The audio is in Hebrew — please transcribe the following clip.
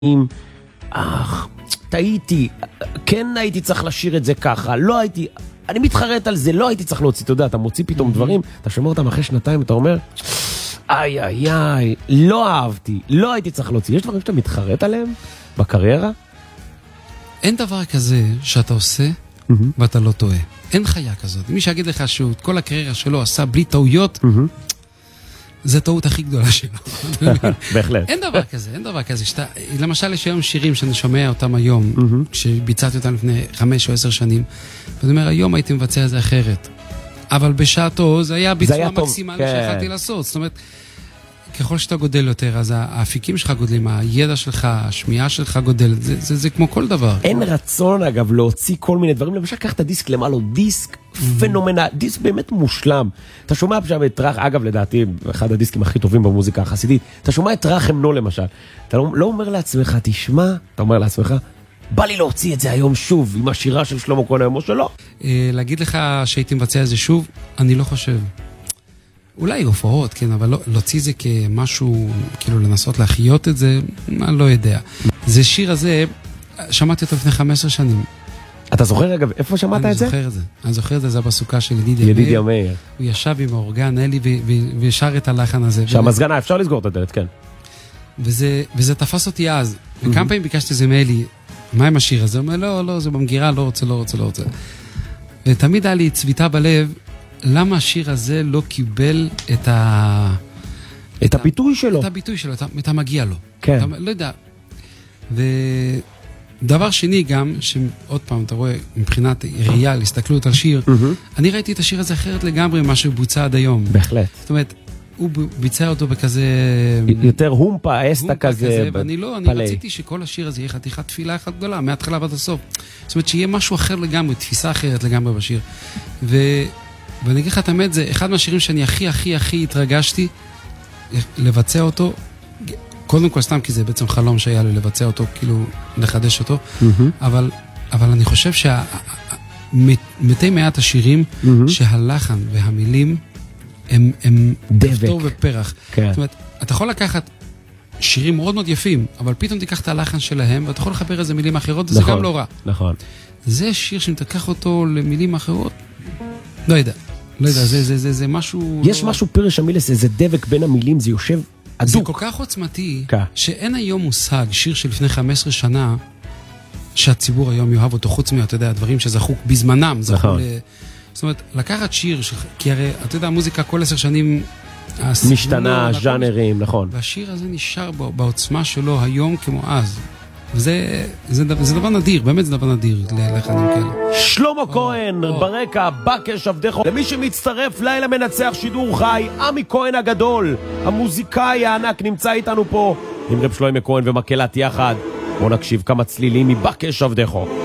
טעיתי, כן הייתי צריך לשיר את זה ככה, לא הייתי, אני מתחרט על זה, לא הייתי צריך להוציא, אתה יודע, אתה מוציא פתאום דברים, אתה שומע אותם אחרי שנתיים, אתה אומר, איי איי איי, לא אהבתי, לא הייתי צריך להוציא. יש דברים שאתה מתחרט עליהם בקריירה? אין דבר כזה שאתה עושה ואתה לא טועה. אין חיה כזאת. מי שיגיד לך שהוא כל הקריירה שלו עשה בלי טעויות, זה טעות הכי גדולה שלו. בהחלט. אין דבר כזה, אין דבר כזה. למשל, יש היום שירים שאני שומע אותם היום, כשביצעתי אותם לפני 5 או 10 שנים, ואני אומר, היום הייתי מבצע את זה אחרת. אבל בשעתו זה היה ביצוע מקסימלי שיכולתי לעשות. זאת אומרת, ככל שאתה גודל יותר, אז האפיקים שלך גודלים, הידע שלך, השמיעה שלך גודל, זה כמו כל דבר. אין רצון, אגב, להוציא כל מיני דברים. למשל, קח את הדיסק למעלה, דיסק פנומנל, דיסק באמת מושלם. אתה שומע עכשיו את רח, אגב, לדעתי, אחד הדיסקים הכי טובים במוזיקה החסידית, אתה שומע את רח אמנו למשל. אתה לא אומר לעצמך, תשמע, אתה אומר לעצמך, בא לי להוציא את זה היום שוב, עם השירה של שלמה כהן היום או שלא. להגיד לך שהייתי מבצע את זה שוב, אני לא חושב. אולי הופעות, כן, אבל להוציא זה כמשהו, כאילו לנסות להחיות את זה, אני לא יודע. זה שיר הזה, שמעתי אותו לפני 15 שנים. אתה זוכר אגב, איפה שמעת את זה? אני זוכר את זה, זה בסוכה של ידידיה מאיר. הוא ישב עם האורגן, אלי, ושר את הלחן הזה. שהמזגנה, אפשר לסגור את הדלת, כן. וזה תפס אותי אז. וכמה פעמים ביקשתי זה מאלי, מה עם השיר הזה? הוא אומר, לא, זה במגירה, לא רוצה. ותמיד היה לי צביטה בלב, למה השיר הזה לא קיבל את הביטוי שלו? את הביטוי שלו, את המגיע לו. כן. לא יודע. ודבר שני גם, שעוד פעם, אתה רואה, מבחינת ראייה, להסתכלות על שיר, אני ראיתי את השיר הזה אחרת לגמרי ממה שהוא בוצע עד היום. בהחלט. זאת אומרת, הוא ביצע אותו בכזה... יותר הומפה, אסטה כזה. ואני רציתי שכל השיר הזה יהיה חתיכת תפילה אחת גדולה, מההתחלה ועד הסוף. זאת אומרת, שיהיה משהו אחר לגמרי, תפיסה אחרת לגמרי בשיר. ואני אגיד לך את האמת, זה אחד מהשירים שאני הכי התרגשתי לבצע אותו, קודם כל סתם כי זה בעצם חלום שהיה לי לבצע אותו, כאילו לחדש אותו, אבל אני חושב מתי מעט השירים שהלחן והמילים הם דבק ופרח. זאת אומרת, אתה יכול לקחת שירים מאוד מאוד יפים, אבל פתאום תיקח את הלחן שלהם, ואתה יכול לחבר איזה מילים אחרות, וזה גם לא רע. נכון. זה שיר שמתקח אותו למילים אחרות, לא יודע, זה משהו... יש משהו פרש המילס, זה דבק בין המילים, זה יושב אדוק. זה כל כך עוצמתי, שאין היום מושג, שיר שלפני 15 שנה, שהציבור היום יאהב אותו, חוץ אתה יודע, הדברים שזכו בזמנם, זאת אומרת, לקחת שיר, כי הרי, אתה יודע, המוזיקה כל 10 שנים... משתנה, ז'אנרים, נכון. והשיר הזה נשאר בעוצמה שלו היום כמו אז. זה דבר נדיר, באמת זה דבר נדיר ללחנים כאלה. שלמה כהן, ברקע, בקש עבדך. למי שמצטרף, לילה מנצח שידור חי, עמי כהן הגדול, המוזיקאי הענק נמצא איתנו פה, עם רב שלמה כהן ומקהלת יחד. בואו נקשיב כמה צלילים מבקש עבדך.